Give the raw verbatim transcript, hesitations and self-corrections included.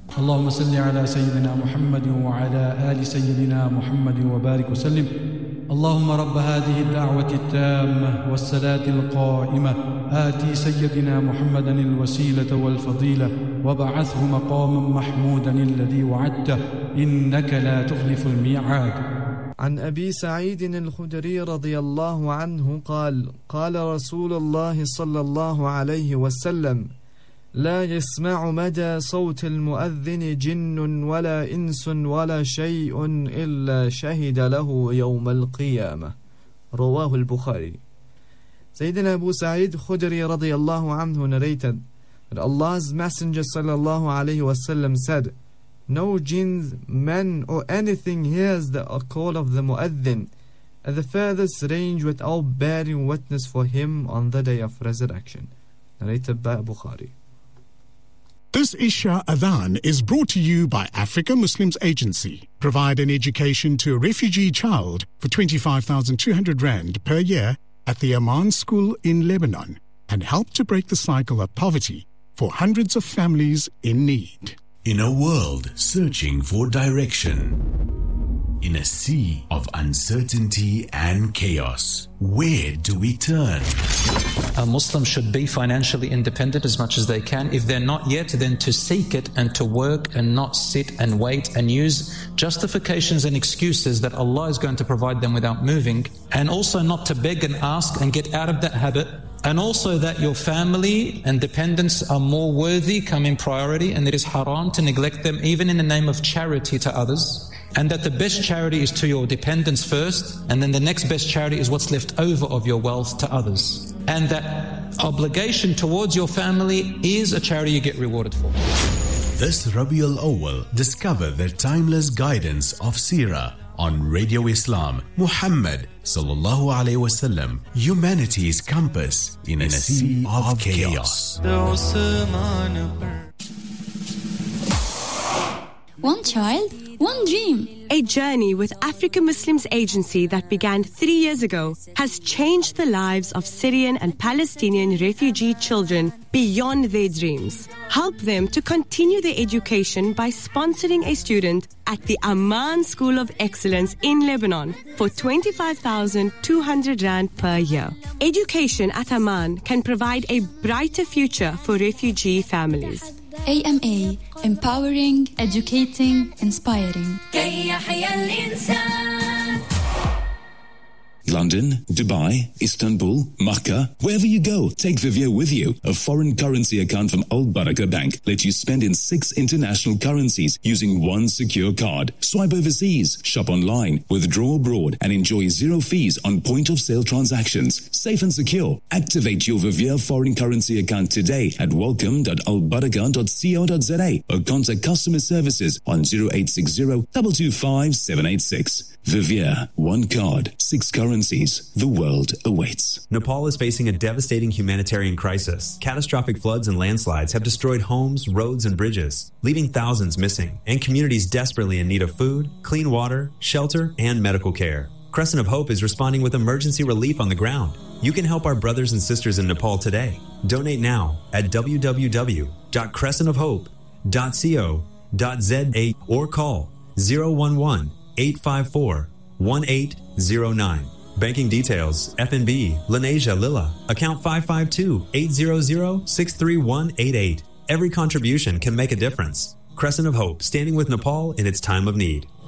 اللهم صل على سيدنا محمد وعلى آل سيدنا محمد وبارك وسلم. اللهم رب هذه الدعوة التامة والصلاة القائمة آتي سيدنا محمدا الوسيلة والفضيلة وبعثه مقاما محمودا الذي وعدته إنك لا تخلف الميعاد. عن أبي سعيد الخدري رضي الله عنه قال قال رسول الله صلى الله عليه وسلم: لا يسمع مدى صوت المؤذن جن ولا إنس ولا شيء إلا شهد له يوم القيامة. رواه البخاري. Sayyidina Abu Sa'id Khudri radiyallahu anhu narrated that Allah's Messenger sallallahu alayhi wasallam said, no jinns, men or anything hears the call of the mu'adhin at the furthest range without bearing witness for him on the day of resurrection. Narrated by Bukhari. This Isha Adhan is brought to you by Africa Muslims Agency. Provide an education to a refugee child for twenty-five thousand two hundred rand per year at the Aman School in Lebanon and help to break the cycle of poverty for hundreds of families in need. In a world searching for direction, in a sea of uncertainty and chaos, where do we turn? A Muslim should be financially independent as much as they can. If they're not yet, then to seek it and to work and not sit and wait and use justifications and excuses that Allah is going to provide them without moving, and also not to beg and ask and get out of that habit. And also that your family and dependents are more worthy, come in priority, and it is haram to neglect them even in the name of charity to others. And that the best charity is to your dependents first, and then the next best charity is what's left over of your wealth to others. And that obligation towards your family is a charity you get rewarded for. This Rabiul Awwal, discover the timeless guidance of Seerah on Radio Islam. Muhammad sallallahu alaihi wasallam, humanity's compass in a, in a sea, sea of, of chaos. chaos. One child, one dream. A journey with Africa Muslims Agency that began three years ago has changed the lives of Syrian and Palestinian refugee children beyond their dreams. Help them to continue their education by sponsoring a student at the Aman School of Excellence in Lebanon for twenty-five thousand two hundred rand per year. Education at Aman can provide a brighter future for refugee families. A M A, empowering, educating, inspiring. London, Dubai, Istanbul, Makkah, wherever you go, take Vivier with you. A foreign currency account from Al Barakah Bank lets you spend in six international currencies using one secure card. Swipe overseas, shop online, withdraw abroad, and enjoy zero fees on point-of-sale transactions. Safe and secure. Activate your Vivier foreign currency account today at welcome dot al barakah dot co dot za or contact customer services on zero eight six zero, two two five, seven eight six. Vivier, one card, six currencies. The world awaits. Nepal is facing a devastating humanitarian crisis. Catastrophic floods and landslides have destroyed homes, roads, and bridges, leaving thousands missing, and communities desperately in need of food, clean water, shelter, and medical care. Crescent of Hope is responding with emergency relief on the ground. You can help our brothers and sisters in Nepal today. Donate now at w w w dot crescent of hope dot co dot za or call zero one one, eight five four, one eight zero nine. Banking details, F N B, Lenasia Lilla, account five five two, eight zero zero, six three one eight eight. Every contribution can make a difference. Crescent of Hope, standing with Nepal in its time of need.